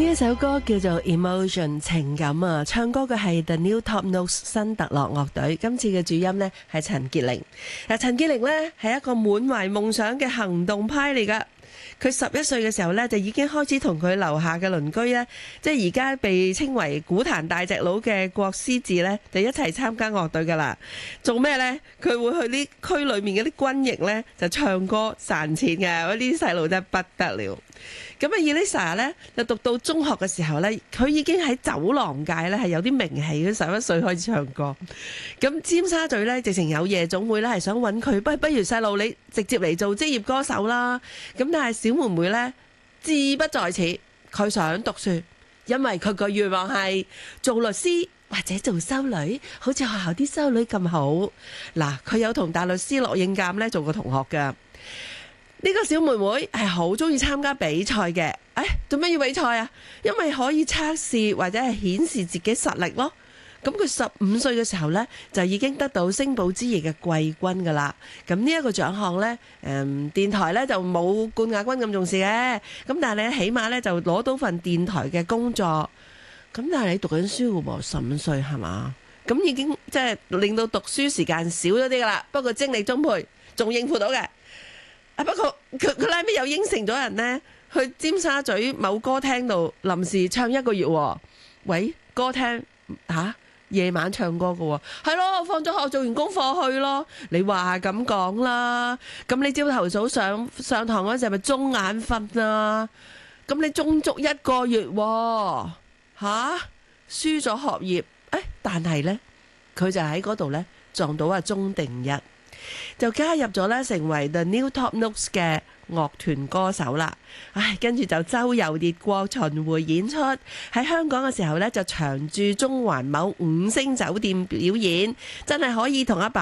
呢一首歌叫做 Emotion 情感啊，唱歌嘅係 The New Top Notes 新特樂樂隊，今次嘅主音呢係陳潔靈。陳潔靈呢係一個滿懷夢想嘅行動派嚟噶。佢11歲嘅時候呢，就已經開始同佢樓下嘅鄰居呢，即係而家被稱為股壇大隻佬嘅郭思治呢，就一齊參加樂隊噶啦。做咩呢？佢會去呢區裏面嗰啲軍營呢，就唱歌賺錢嘅。嗰啲細路真係不得了。咁啊，Elisa 呢，就讀到中學嘅時候呢，佢已經喺酒廊界呢係有啲名氣。佢11歲開始唱歌。咁尖沙咀呢，直情有夜總會呢係想揾佢，不如細路你直接嚟做職業歌手啦。咁但係小妹妹呢，志不在此，佢想讀書，因為佢個願望係做律師或者做修女，好似學校啲修女咁好。嗱，佢有同大律師駱應鑑呢做過同學㗎。呢個小妹妹係好中意參加比賽嘅。做咩要比賽啊？因為可以測試或者係顯示自己實力咯。咁佢15歲嘅時候呢，就已經得到星寶之夜嘅季軍噶啦。咁呢一個獎項呢，電台呢就冇冠亞軍咁重視嘅。咁但係你起碼呢就攞到份電台嘅工作。咁但係你讀緊書嘅喎，15歲係嘛？咁已經即係令到讀書時間少咗啲噶啦。不過精力充沛，仲應付到嘅。不過佢拉尾又應承咗人呢，去尖沙咀某歌廳度臨時唱1個月喎。喂，歌廳夜晚唱歌㗎喎，係咯，放咗學做完功課去咯。你話咁講啦，咁你朝頭早上堂嗰陣係咪中眼瞓啊？咁你中足1個月喎，輸咗學業。但係呢，佢就喺嗰度呢撞到鐘定一。就加入咗咧，成為 The New Top Notes 嘅樂團歌手啦。跟住就周遊列國巡迴演出，喺香港嘅時候咧就長駐中環某5星酒店表演，真係可以同阿爸